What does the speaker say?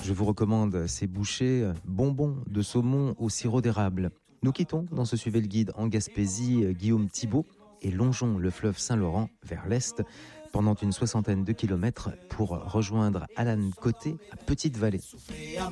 Je vous recommande ces bouchées bonbons de saumon au sirop d'érable. Nous quittons dans ce Suivez le Guide en Gaspésie Guillaume Thibault et longeons le fleuve Saint-Laurent vers l'est pendant une 60aine de kilomètres pour rejoindre Alan Côté à Petite-Vallée.